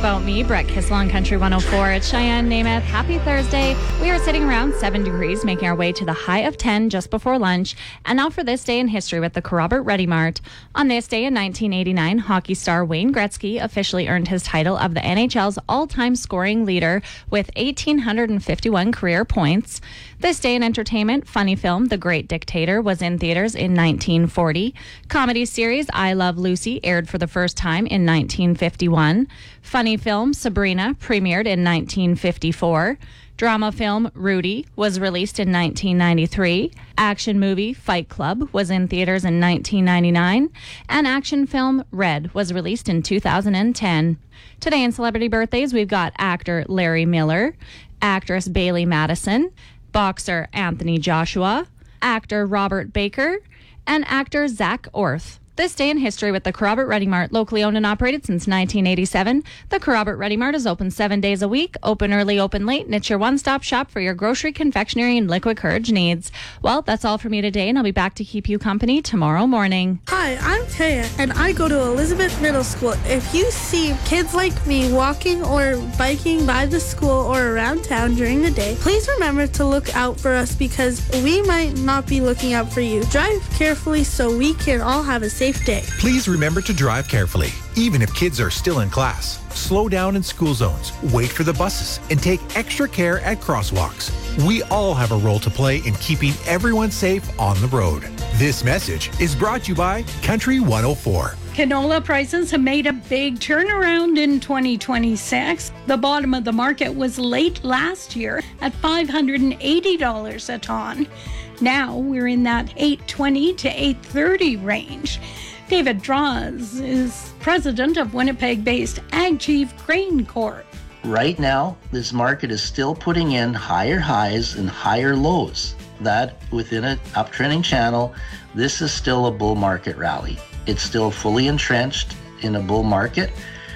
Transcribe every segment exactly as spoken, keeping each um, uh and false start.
About Me, Brett Kissel on Country one oh four. It's Cheyenne Namath. Happy Thursday. We are sitting around seven degrees, making our way to the high of ten just before lunch. And now for this day in history with the Kerrobert Ready Mart. On this day in nineteen eighty-nine, hockey star Wayne Gretzky officially earned his title of the N H L's all-time scoring leader with one thousand eight hundred fifty-one career points. This day in entertainment, funny film The Great Dictator was in theaters in nineteen forty. Comedy series I Love Lucy aired for the first time in nineteen fifty-one. Funny film Sabrina premiered in nineteen fifty-four. Drama film Rudy was released in nineteen ninety-three. Action movie Fight Club was in theaters in nineteen ninety-nine. And action film Red was released in two thousand ten. Today in celebrity birthdays, we've got actor Larry Miller, actress Bailey Madison, boxer Anthony Joshua, actor Robert Baker, and actor Zach Orth. This day in history with the Kerrobert Ready Mart, locally owned and operated since nineteen eighty-seven. The Kerrobert Ready Mart is open seven days a week, open early, open late, and it's your one-stop shop for your grocery, confectionery, and liquid courage needs. Well, that's all for me today, and I'll be back to keep you company tomorrow morning. Hi, I'm Taya, and I go to Elizabeth Middle School. If you see kids like me walking or biking by the school or around town during the day, please remember to look out for us because we might not be looking out for you. Drive carefully so we can all have a safe day. Please remember to drive carefully, even if kids are still in class. Slow down in school zones, wait for the buses, and take extra care at crosswalks. We all have a role to play in keeping everyone safe on the road. This message is brought to you by Country one oh four. Canola prices have made a big turnaround in twenty twenty-six. The bottom of the market was late last year at five hundred eighty dollars a ton. Now we're in that eight twenty to eight thirty range. David Draws is president of Winnipeg-based AgChief Grain Corp. Right now, this market is still putting in higher highs and higher lows. That within an uptrending channel, this is still a bull market rally. It's still fully entrenched in a bull market.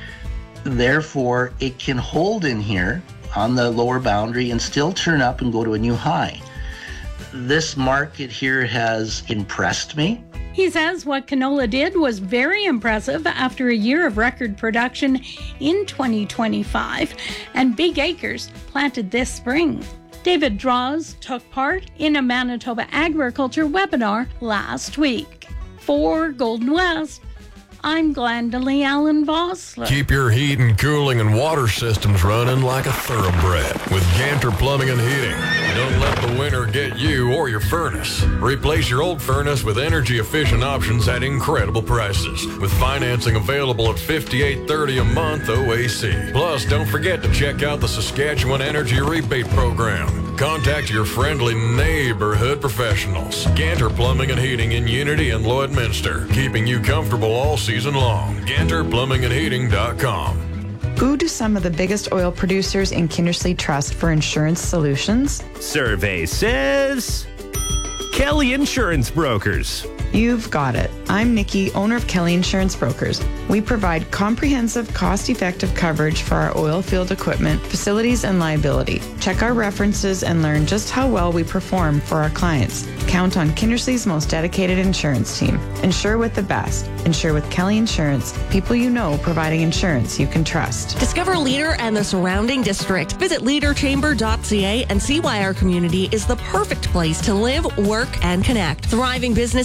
Therefore, it can hold in here on the lower boundary and still turn up and go to a new high. This market here has impressed me. He says what canola did was very impressive after a year of record production in twenty twenty-five and big acres planted this spring. David Draws took part in a Manitoba agriculture webinar last week. For Golden West, I'm Glendalee Allen Vossler. Keep your heat and cooling and water systems running like a thoroughbred with Ganter Plumbing and Heating. Don't let the winter get you or your furnace. Replace your old furnace with energy-efficient options at incredible prices, with financing available at fifty-eight thirty a month O A C. Plus, don't forget to check out the Saskatchewan Energy Rebate Program. Contact your friendly neighborhood professionals. Ganter Plumbing and Heating in Unity and Lloydminster, keeping you comfortable all season long. Ganter Plumbing and Heating dot com. Who do some of the biggest oil producers in Kindersley trust for insurance solutions? Survey says Kelly Insurance Brokers. You've got it. I'm Nikki, owner of Kelly Insurance Brokers. We provide comprehensive, cost-effective coverage for our oil field equipment, facilities, and liability. Check our references and learn just how well we perform for our clients. Count on Kindersley's most dedicated insurance team. Insure with the best. Insure with Kelly Insurance. People you know providing insurance you can trust. Discover Leader and the surrounding district. Visit leader chamber dot c a and see why our community is the perfect place to live, work, and connect. Thriving business